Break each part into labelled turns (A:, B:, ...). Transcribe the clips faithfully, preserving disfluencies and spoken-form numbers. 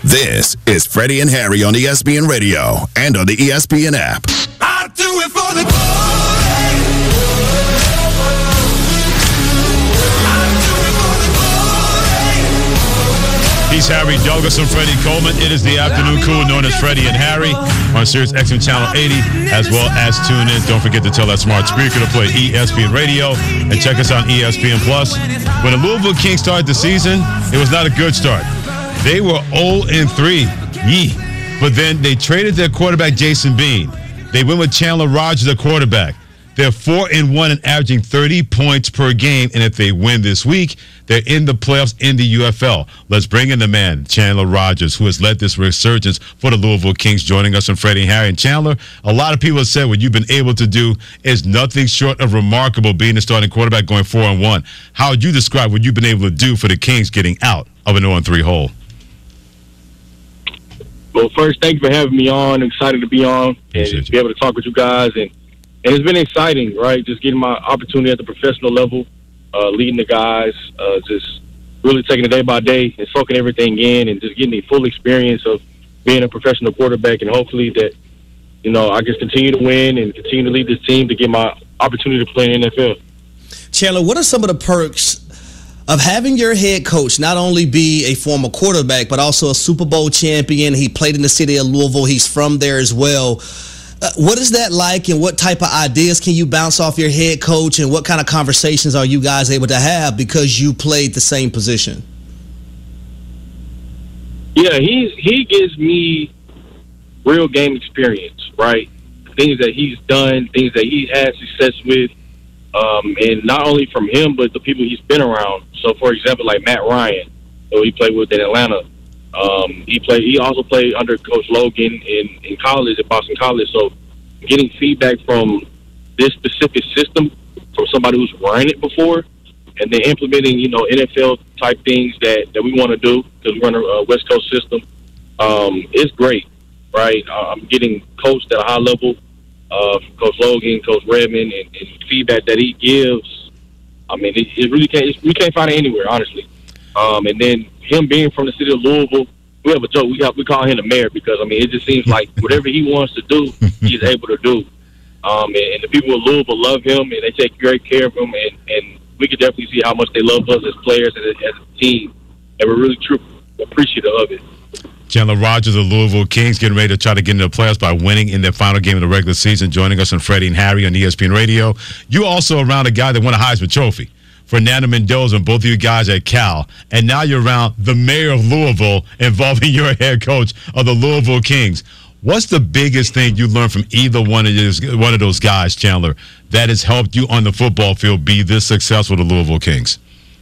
A: This is Freddie and Harry on E S P N Radio and on the E S P N app.
B: I do it for the glory.
C: He's Harry Douglas and Freddie Coleman. It is the afternoon crew known as Freddie and Harry on Sirius X M Channel eighty, as well as tune in. Don't forget to tell that smart speaker to play E S P N Radio and check us on E S P N Plus. When the Louisville Kings started the season, it was not a good start. They were oh and three. Yee. But then they traded their quarterback, Jason Bean. They went with Chandler Rogers, their quarterback. They're four and one and averaging thirty points per game. And if they win this week, they're in the playoffs in the U F L. Let's bring in the man, Chandler Rogers, who has led this resurgence for the Louisville Kings, joining us on Freddie and Harry. And Chandler, a lot of people have said what you've been able to do is nothing short of remarkable, being the starting quarterback going four and one. How would you describe what you've been able to do for the Kings getting out of an oh and three hole?
D: Well, first, thank you for having me on. Excited to be on and
C: Appreciate
D: be
C: you.
D: able to talk with you guys. And, and it's been exciting, right? Just getting my opportunity at the professional level, uh, leading the guys, uh, just really taking it day by day and soaking everything in and just getting the full experience of being a professional quarterback. And hopefully that, you know, I just continue to win and continue to lead this team to get my opportunity to play in the N F L.
E: Chandler, what are some of the perks of having your head coach not only be a former quarterback, but also a Super Bowl champion? He played in the city of Louisville. He's from there as well. Uh, what is that like, and what type of ideas can you bounce off your head coach, and what kind of conversations are you guys able to have because you played the same position?
D: Yeah, he's he gives me real game experience, right? Things that he's done, things that he's had success with. Um, and not only from him, but the people he's been around. So, for example, like Matt Ryan, who he played with in Atlanta. Um, he played. He also played under Coach Logan in, in college at Boston College. So, getting feedback from this specific system from somebody who's ran it before, and then implementing, you know, N F L type things that, that we want to do because we run a uh, West Coast system. Um, it's great, right? Uh, I'm getting coached at a high level. Uh, Coach Logan, Coach Redmond, and, and feedback that he gives. I mean, it, it really can't. It's, we can't find it anywhere, honestly. Um, and then him being from the city of Louisville, we have a joke. We got we call him the mayor because I mean, it just seems like whatever he wants to do, he's able to do. Um, and, and the people of Louisville love him, and they take great care of him. And, and we can definitely see how much they love us as players and as a team, and we're really true appreciative of it.
C: Chandler Rogers of the Louisville Kings getting ready to try to get into the playoffs by winning in their final game of the regular season, joining us on Freddie and Harry on E S P N Radio. You also around a guy that won a Heisman Trophy, Fernando Mendoza, and both of you guys at Cal. And now you're around the mayor of Louisville, involving your head coach of the Louisville Kings. What's the biggest thing you learned from either one of those, one of those guys, Chandler, that has helped you on the football field be this successful with the Louisville Kings?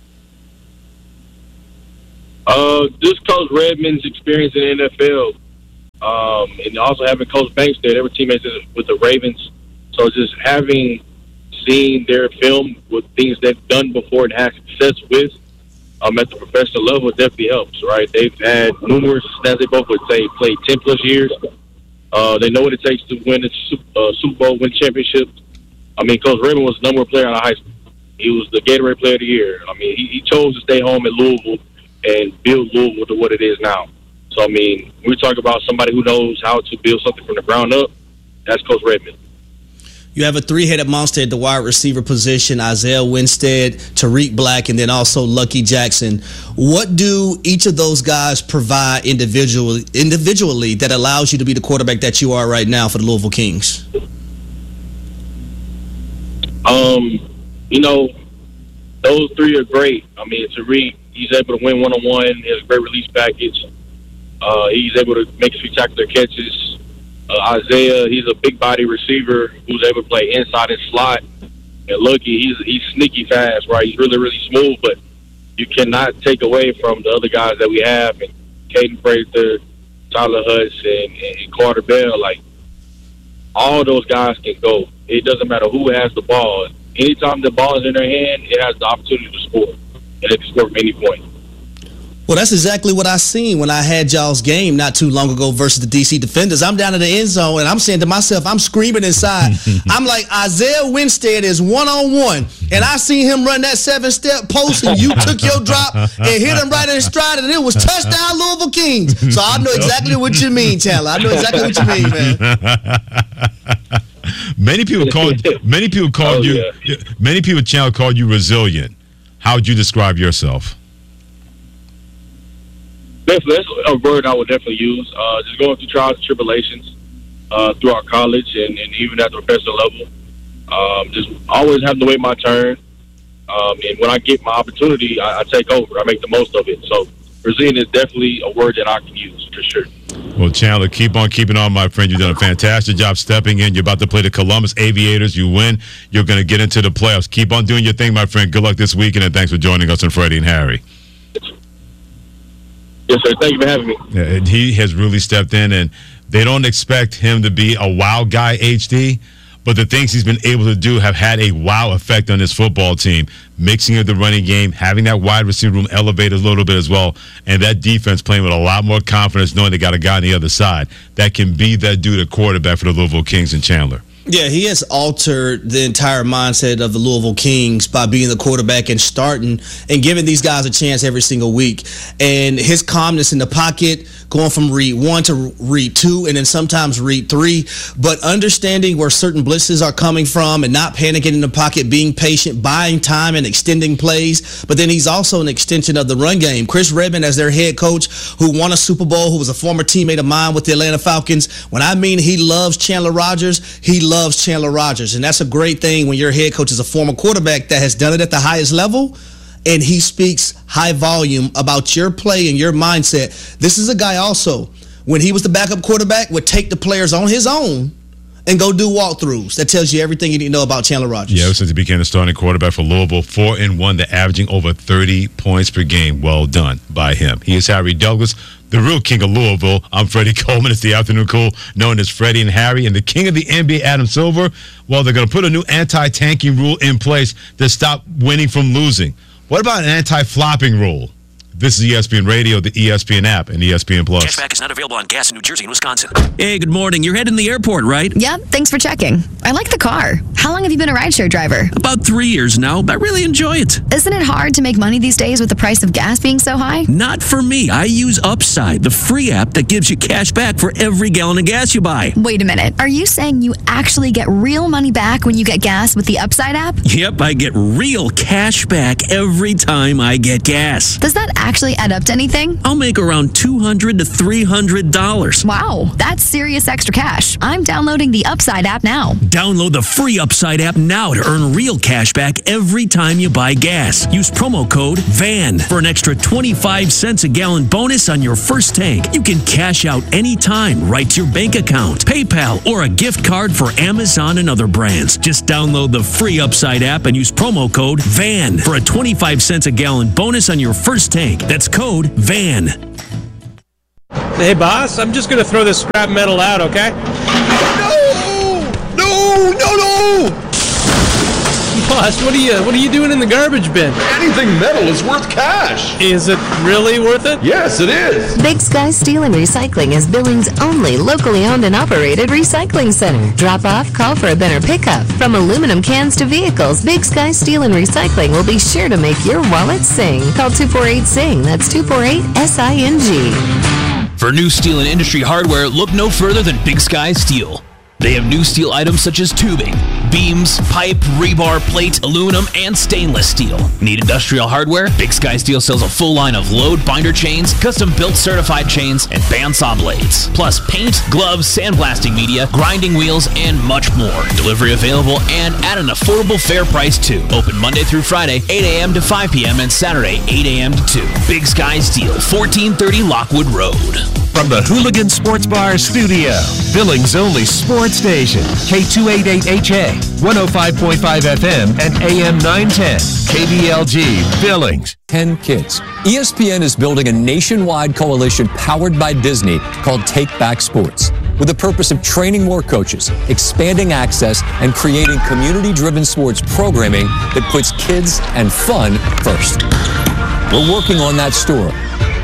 D: Uh, just Coach Redmond's experience in the N F L, um, and also having Coach Banks there. They were teammates with the Ravens, so just having seen their film with things they've done before and had success with um, at the professional level definitely helps. Right? They've had numerous, as they both would say, played ten plus years. Uh, they know what it takes to win a uh, Super Bowl, win championships. I mean, Coach Redmond was the number one player out of high school. He was the Gatorade Player of the Year. I mean, he, he chose to stay home at Louisville and build Louisville to what it is now. So, I mean, we talk about somebody who knows how to build something from the ground up. That's Coach Redmond.
E: You have a three-headed monster at the wide receiver position, Isaiah Winstead, Tariq Black, and then also Lucky Jackson. What do each of those guys provide individually, individually that allows you to be the quarterback that you are right now for the Louisville Kings?
D: Um, you know, those three are great. I mean, Tariq, he's able to win one-on-one. He has a great release package. Uh, he's able to make spectacular catches. Uh, Isaiah, he's a big-body receiver who's able to play inside and slot. And Lucky, he's he's sneaky fast, right? He's really, really smooth, but you cannot take away from the other guys that we have. And Caden Prather, Tyler Hutz, and, and Carter Bell. Like, all those guys can go. It doesn't matter who has the ball. Anytime the ball is in their hand, it has the opportunity to score. And it can score from any point.
E: Well, that's exactly what I seen when I had y'all's game not too long ago versus the D C Defenders. I'm down in the end zone, and I'm saying to myself, I'm screaming inside. I'm like, Isaiah Winstead is one-on-one, and I seen him run that seven-step post, and you took your drop and hit him right in his stride, and it was touchdown Louisville Kings. So I know exactly what you mean, Chandler. I know exactly what you mean, man.
C: Many people called many people called
D: oh,
C: you
D: yeah.
C: many people Chandler called you resilient. How would you describe yourself?
D: Definitely, that's a word I would definitely use. Uh, just going through trials and tribulations uh, throughout college and, and even at the professional level. Um, just always having to wait my turn. Um, and when I get my opportunity, I, I take over. I make the most of it. So resilient is definitely a word that I can use for sure.
C: Well, Chandler, keep on keeping on, my friend. You've done a fantastic job stepping in. You're about to play the Columbus Aviators. You win. You're going to get into the playoffs. Keep on doing your thing, my friend. Good luck this weekend, and thanks for joining us on Freddie and Harry.
D: Yes, sir. Thank you for having me.
C: Yeah, and he has really stepped in, and they don't expect him to be a wow guy, H D, but the things he's been able to do have had a wow effect on his football team, mixing of the running game, having that wide receiver room elevated a little bit as well, and that defense playing with a lot more confidence, knowing they got a guy on the other side that can be that dude at quarterback for the Louisville Kings and Chandler.
E: Yeah, he has altered the entire mindset of the Louisville Kings by being the quarterback and starting and giving these guys a chance every single week. And his calmness in the pocket, going from read one to read two and then sometimes read three, but understanding where certain blitzes are coming from and not panicking in the pocket, being patient, buying time and extending plays. But then he's also an extension of the run game. Chris Redman, as their head coach, who won a Super Bowl, who was a former teammate of mine with the Atlanta Falcons. When I mean he loves Chandler Rogers, he loves Chandler Rogers, and that's a great thing when your head coach is a former quarterback that has done it at the highest level, and he speaks high volume about your play and your mindset. This is a guy also, when he was the backup quarterback, would take the players on his own and go do walkthroughs. That tells you everything you need to know about Chandler Rogers.
C: Yeah, since he became the starting quarterback for Louisville, four and one, they're averaging over thirty points per game. Well done by him. He is Harry Douglas, the real king of Louisville. I'm Freddie Coleman. It's the Afternoon Cool, known as Freddie and Harry. And the king of the N B A, Adam Silver, well, they're going to put a new anti-tanking rule in place to stop winning from losing. What about an anti-flopping rule? This is E S P N Radio, the E S P N app, and E S P N Plus.
F: Cashback is not available on gas in New Jersey and Wisconsin. Hey, good morning. You're heading to the airport, right?
G: Yep, thanks for checking. I like the car. How long have you been a rideshare driver?
F: About three years now, but I really enjoy it.
G: Isn't it hard to make money these days with the price of gas being so high?
F: Not for me. I use Upside, the free app that gives you cash back for every gallon of gas you buy.
G: Wait a minute. Are you saying you actually get real money back when you get gas with the Upside app?
F: Yep, I get real cash back every time I get gas.
G: Does that actually add up to anything?
F: I'll make around two hundred to three hundred dollars.
G: Wow, that's serious extra cash. I'm downloading the Upside app now.
F: Download the free Upside app now to earn real cash back every time you buy gas. Use promo code V A N for an extra twenty-five cents a gallon bonus on your first tank. You can cash out anytime right to your bank account, PayPal, or a gift card for Amazon and other brands. Just download the free Upside app and use promo code V A N for a twenty-five cents a gallon bonus on your first tank. That's code V A N.
H: Hey, boss, I'm just going to throw this scrap metal out, okay?
B: No! No! No, no!
H: Boss, what are you what are you doing in the garbage bin?
B: Anything metal is worth cash.
H: Is it really worth it?
B: Yes, it is.
I: Big Sky Steel and Recycling is Billings' only locally owned and operated recycling center. Drop off, call for a bin or pickup. From aluminum cans to vehicles, Big Sky Steel and Recycling will be sure to make your wallet sing. Call two four eight S I N G. That's two four eight S I N G.
J: For new steel and industry hardware, look no further than Big Sky Steel. They have new steel items such as tubing, beams, pipe, rebar, plate, aluminum, and stainless steel. Need industrial hardware? Big Sky Steel sells a full line of load binder chains, custom-built certified chains, and bandsaw blades. Plus paint, gloves, sandblasting media, grinding wheels, and much more. Delivery available and at an affordable fair price too. Open Monday through Friday, eight a.m. to five p.m. and Saturday, eight a.m. to two. Big Sky Steel, fourteen thirty Lockwood Road.
K: From the Hooligan Sports Bar studio, Billings' only sports station, K two eighty-eight H A, one oh five point five F M, and A M nine ten, K B L G, Billings.
L: ten kids. E S P N is building a nationwide coalition powered by Disney called Take Back Sports, with the purpose of training more coaches, expanding access, and creating community-driven sports programming that puts kids and fun first. We're working on that story.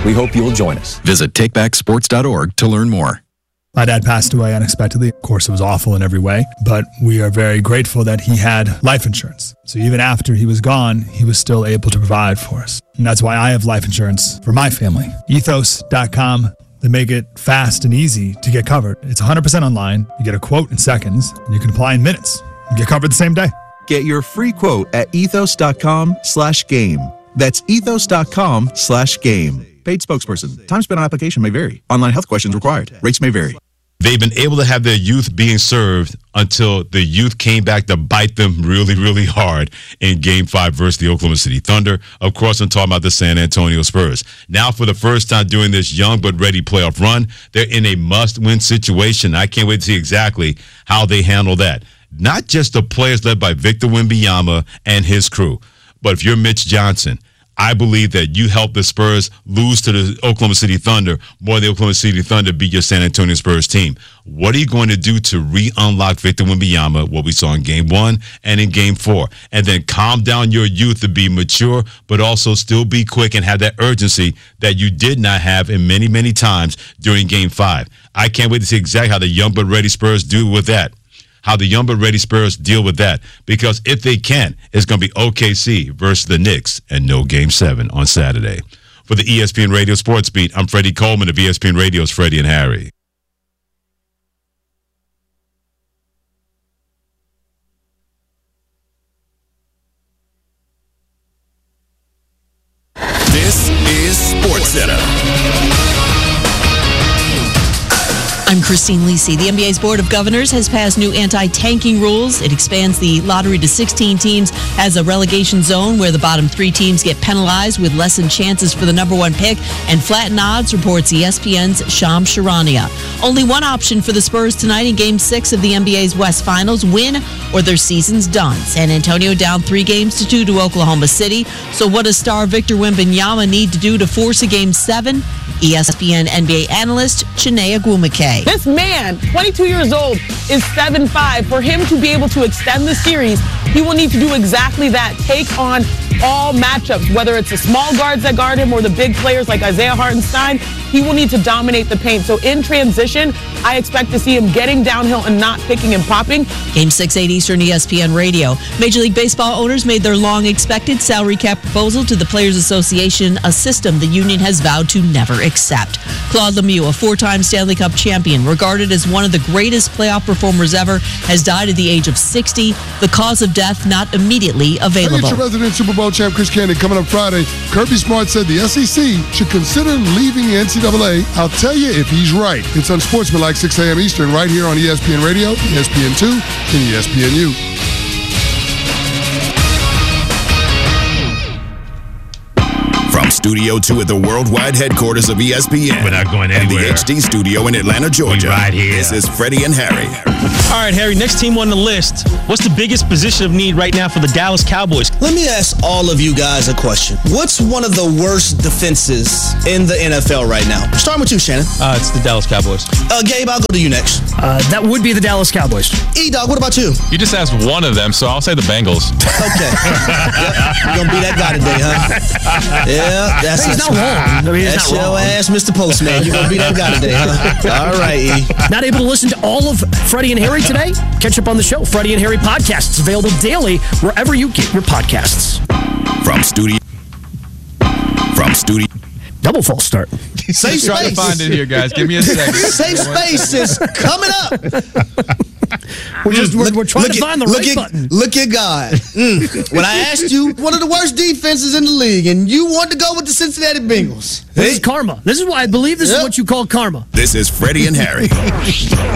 L: We hope you'll join us.
A: Visit take back sports dot org to learn more.
M: My dad passed away unexpectedly. Of course, it was awful in every way, but we are very grateful that he had life insurance. So even after he was gone, he was still able to provide for us. And that's why I have life insurance for my family. ethos dot com. They make it fast and easy to get covered. It's one hundred percent online. You get a quote in seconds, and you can apply in minutes. You get covered the same day.
N: Get your free quote at ethos dot com slash game. That's ethos dot com slash game. Paid spokesperson. Time spent on application may vary. Online health questions required. Rates may vary.
C: They've been able to have their youth being served until the youth came back to bite them really, really hard in Game five versus the Oklahoma City Thunder. Of course, I'm talking about the San Antonio Spurs. Now, for the first time during this young but ready playoff run, they're in a must-win situation. I can't wait to see exactly how they handle that. Not just the players led by Victor Wembanyama and his crew, but if you're Mitch Johnson, I believe that you help the Spurs lose to the Oklahoma City Thunder more than the Oklahoma City Thunder beat your San Antonio Spurs team. What are you going to do to re-unlock Victor Wembanyama, what we saw in Game one and in Game four, and then calm down your youth to be mature but also still be quick and have that urgency that you did not have in many, many times during Game five? I can't wait to see exactly how the young but ready Spurs do with that. How the young but ready Spurs deal with that. Because if they can, it's going to be O K C versus the Knicks and no Game seven on Saturday. For the E S P N Radio Sports Beat, I'm Freddie Coleman of E S P N Radio's Freddie and Harry.
A: This is SportsCenter.
O: I'm Christine Lisi. The N B A's Board of Governors has passed new anti-tanking rules. It expands the lottery to sixteen teams as a relegation zone where the bottom three teams get penalized with lessened chances for the number one pick and flattened odds, reports E S P N's Shams Charania. Only one option for the Spurs tonight in Game six of the N B A's West Finals, win or their season's done. San Antonio down three games to two to Oklahoma City. So what does star Victor Wembanyama need to do to force a Game seven? E S P N N B A analyst Chiney Ogwumike.
P: This man, twenty-two years old, is seven five. For him to be able to extend the series, he will need to do exactly that. Take on all matchups, whether it's the small guards that guard him or the big players like Isaiah Hartenstein. He will need to dominate the paint. So in transition, I expect to see him getting downhill and not picking and popping.
O: Game six, eight Eastern, E S P N Radio. Major League Baseball owners made their long-expected salary cap proposal to the Players Association, a system the union has vowed to never accept. Claude Lemieux, a four-time Stanley Cup champion, regarded as one of the greatest playoff performers ever, has died at the age of sixty. The cause of death not immediately available.
Q: Your resident Super Bowl champ Chris Candy coming up Friday. Kirby Smart said the S E C should consider leaving the N C double A. I'll tell you if he's right. It's Unsportsmanlike, six a.m. Eastern, right here on E S P N Radio, E S P N two, and E S P N U.
A: From Studio two at the worldwide headquarters of E S P N.
C: We're not going anywhere.
A: And the H D studio in Atlanta, Georgia.
C: We right here.
A: This is Freddie and Harry.
H: All right, Harry, next team on the list. What's the biggest position of need right now for the Dallas Cowboys?
E: Let me ask all of you guys a question. What's one of the worst defenses in the N F L right now? Starting with you, Shannon.
H: Uh, it's the Dallas Cowboys.
E: Uh, Gabe, I'll go to you next.
R: Uh, that would be the Dallas Cowboys.
E: E-Dog, what about you?
S: You just asked one of them, so I'll say the Bengals.
E: Okay. Yep. You're going to be that guy today, huh? Yeah, that's
R: He's not wrong. I mean, he's
E: That's
R: not
E: your
R: wrong.
E: ass, Mister Postman. You're going to be that guy today, huh? All right, E.
R: Not able to listen to all of Freddie and Harry today? Catch up on the show. Freddie and Harry podcast. It's available daily wherever you get your podcasts.
A: From studio. From studio.
R: Double false start.
E: Safe
S: Trying
E: space.
S: to find it here, guys. Give me a second.
E: Safe space is coming up.
R: We're just we're, we're trying
E: look
R: to
E: at,
R: find the
E: look
R: right
E: at,
R: button.
E: Look at God. Mm. When I asked you, one of the worst defenses in the league, and you wanted to go with the Cincinnati Bengals.
R: This is karma. This is why I believe this
E: Yep.
R: is what you call karma.
A: This is Freddie and Harry.